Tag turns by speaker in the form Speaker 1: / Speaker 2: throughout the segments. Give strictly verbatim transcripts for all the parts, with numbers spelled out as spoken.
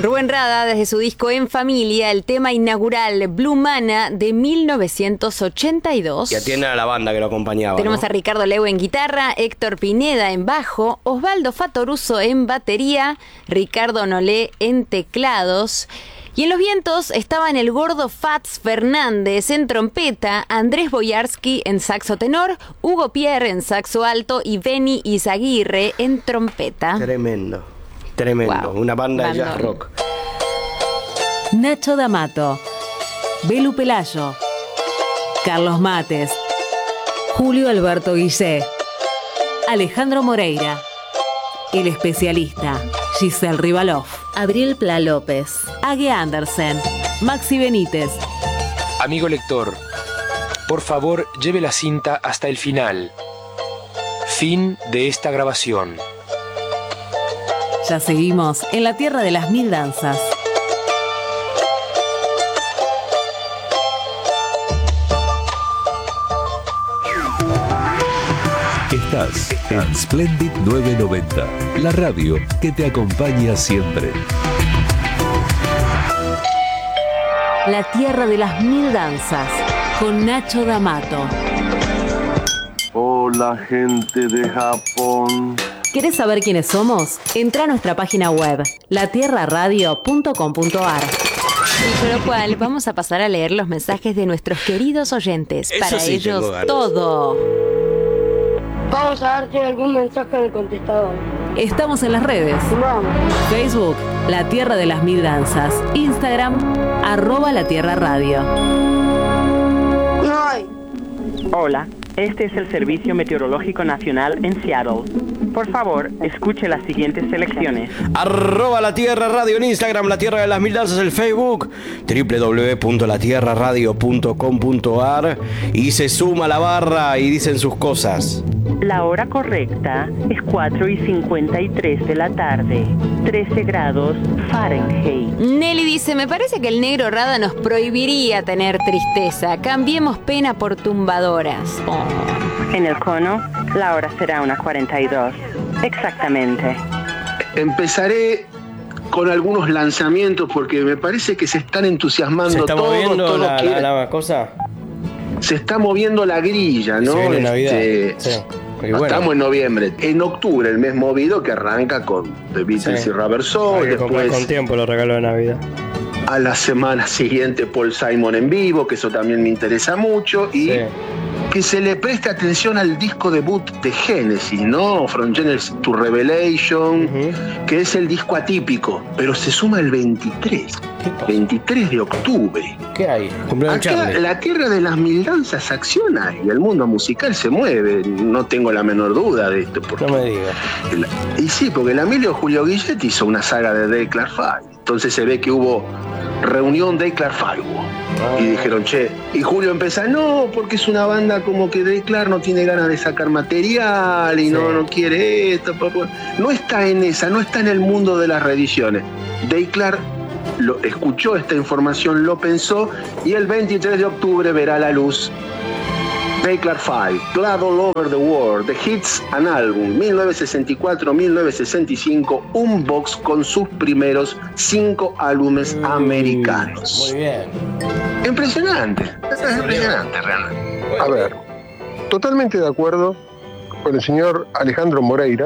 Speaker 1: Rubén Rada, desde su disco En Familia, el tema inaugural Blue Mana de mil novecientos ochenta y dos.
Speaker 2: Que atiende a la banda que lo acompañaba.
Speaker 1: Tenemos
Speaker 2: ¿no?
Speaker 1: a Ricardo Leu en guitarra, Héctor Pineda en bajo, Osvaldo Fatoruso en batería, Ricardo Nolé en teclados. Y en los vientos estaban el gordo Fats Fernández en trompeta, Andrés Boyarsky en saxo tenor, Hugo Pierre en saxo alto y Benny Izaguirre en trompeta.
Speaker 2: Tremendo, tremendo.
Speaker 1: Wow.
Speaker 2: Una banda
Speaker 1: Bandón.
Speaker 2: de jazz rock.
Speaker 3: Nacho D'Amato, Belu Pelayo, Carlos Mates, Julio Alberto Guillé, Alejandro Moreira, El Especialista, Giselle Rivalov, Abril Pla López, Ague Andersen, Maxi Benítez.
Speaker 4: Amigo lector, por favor lleve la cinta hasta el final. Fin de esta grabación.
Speaker 3: Ya seguimos en la tierra de las mil danzas.
Speaker 5: Estás en Splendid novecientos noventa, la radio que te acompaña siempre.
Speaker 3: La tierra de las mil danzas, con Nacho D'Amato.
Speaker 6: Hola, gente de Japón.
Speaker 3: ¿Querés saber quiénes somos? Entra a nuestra página web, la tierra radio punto com punto a r.
Speaker 1: Y con lo cual vamos a pasar a leer los mensajes de nuestros queridos oyentes.
Speaker 2: Eso
Speaker 1: Para
Speaker 2: sí
Speaker 1: ellos
Speaker 2: tengo ganas.
Speaker 1: todo.
Speaker 7: Vamos a ver si hay algún mensaje del contestador.
Speaker 3: Estamos en las redes.
Speaker 7: Vamos.
Speaker 3: Facebook, La Tierra de las Mil Danzas. Instagram, arroba La Tierra Radio.
Speaker 7: No hay.
Speaker 8: Hola, este es el Servicio Meteorológico Nacional en Seattle. Por favor, escuche las siguientes selecciones.
Speaker 2: Arroba La Tierra Radio en Instagram, La Tierra de las Mil Danzas en Facebook, doble u doble u doble u punto la tierra radio punto com punto a r, y se suma la barra y dicen sus cosas.
Speaker 8: La hora correcta es cuatro y cincuenta y tres de la tarde, trece grados Fahrenheit.
Speaker 1: Nelly dice, me parece que el negro Rada nos prohibiría tener tristeza. Cambiemos pena por tumbadoras. Oh.
Speaker 8: En el cono, la hora será una cuarenta y dos. Exactamente.
Speaker 6: Empezaré con algunos lanzamientos porque me parece que se están entusiasmando
Speaker 2: ¿Se está
Speaker 6: todos,
Speaker 2: moviendo
Speaker 6: todos
Speaker 2: la,
Speaker 6: quieren-
Speaker 2: la, la cosa?
Speaker 6: Se está moviendo la grilla, ¿no?
Speaker 2: Se viene Navidad.
Speaker 6: Este,
Speaker 2: Sí. Y bueno.
Speaker 6: Estamos en noviembre. En octubre, el mes movido que arranca con The Beatles
Speaker 2: Sí.
Speaker 6: y Rubber Soul.
Speaker 2: Hay que comprar
Speaker 6: Después,
Speaker 2: con tiempo los regalos de Navidad.
Speaker 6: a la semana siguiente, Paul Simon en vivo, que eso también me interesa mucho. Y
Speaker 2: Sí.
Speaker 6: que se le preste atención al disco debut de Genesis, ¿no? From Genesis to Revelation,
Speaker 2: Ujú.
Speaker 6: que es el disco atípico, pero se suma el veintitrés.
Speaker 2: ¿Qué pasa?
Speaker 6: veintitrés de octubre.
Speaker 2: ¿Qué hay? Cumpleaños
Speaker 6: Acá
Speaker 2: Charlie.
Speaker 6: la tierra de las mil danzas acciona y el mundo musical se mueve. No tengo la menor duda de esto. Porque
Speaker 2: No me digas.
Speaker 6: el- y sí, porque el Emilio Julio Guilletti hizo una saga de Dave Clark Five. Entonces se ve que hubo reunión Dave Clark Five. hubo. Y dijeron, che, y Julio empieza, no, porque es una banda como que Dave Clark no tiene ganas de sacar material y
Speaker 2: Sí.
Speaker 6: no, no quiere esto. pa, pa. No está en esa, no está en el mundo de las reediciones. Dave Clark lo escuchó esta información, lo pensó y el veintitrés de octubre verá la luz Dave Clark Five, Glad All Over the World, The Hits and Album, mil novecientos sesenta y cuatro a mil novecientos sesenta y cinco, un box con sus primeros cinco álbumes
Speaker 2: Mm,
Speaker 6: americanos.
Speaker 2: Muy bien.
Speaker 6: Impresionante, es impresionante realmente. A ver, totalmente de acuerdo con el señor Alejandro Moreira,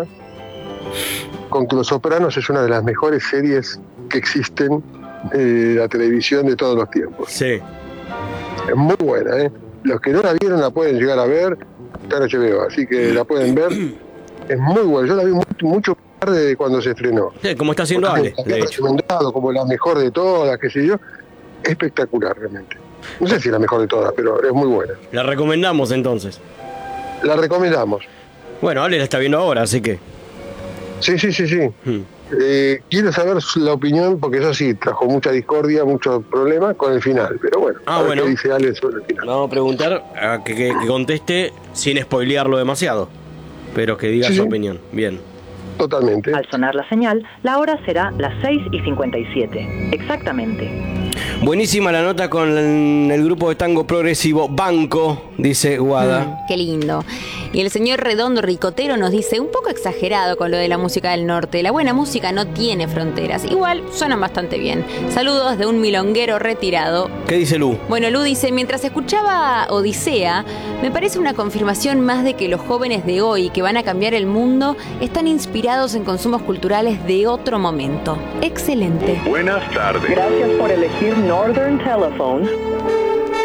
Speaker 6: con que Los Sopranos es una de las mejores series que existen en la televisión de todos los tiempos.
Speaker 2: Sí.
Speaker 6: Es muy buena, ¿eh? Los que no la vieron la pueden llegar a ver, está en H B O, así que la pueden ver. Es muy buena, yo la vi mucho, mucho tarde de cuando se estrenó.
Speaker 2: Sí, como está haciendo Ale,
Speaker 6: La había
Speaker 2: de hecho.
Speaker 6: recomendado como la mejor de todas, qué sé yo. Espectacular, realmente. No sé si la mejor de todas, pero es muy buena.
Speaker 2: La recomendamos entonces.
Speaker 6: La recomendamos.
Speaker 2: Bueno, Ale la está viendo ahora, así que.
Speaker 6: Sí, sí, sí, sí.
Speaker 2: Hmm.
Speaker 6: Eh, quiero saber la opinión, porque eso sí, trajo mucha discordia, muchos problemas con el final. Pero bueno,
Speaker 2: Ah,
Speaker 6: a ver
Speaker 2: bueno.
Speaker 6: qué dice Ale sobre el final.
Speaker 2: Vamos a preguntar a que, que- que conteste sin spoilearlo demasiado. Pero que diga
Speaker 6: Sí,
Speaker 2: su
Speaker 6: sí.
Speaker 2: opinión. Bien.
Speaker 6: Totalmente.
Speaker 8: Al sonar la señal, la hora será las seis y cincuenta y siete. Exactamente.
Speaker 2: Buenísima la nota con el, el grupo de tango progresivo Banco, dice Guada.
Speaker 1: Qué lindo. Y el señor Redondo Ricotero nos dice, un poco exagerado con lo de la música del norte. La buena música no tiene fronteras. Igual suenan bastante bien. Saludos de un milonguero retirado.
Speaker 2: ¿Qué dice Lu?
Speaker 1: Bueno, Lu dice, mientras escuchaba Odisea, me parece una confirmación más de que los jóvenes de hoy que van a cambiar el mundo están inspirados en consumos culturales de otro momento. Excelente.
Speaker 9: Buenas tardes.
Speaker 8: Gracias por elegir Northern Telephone.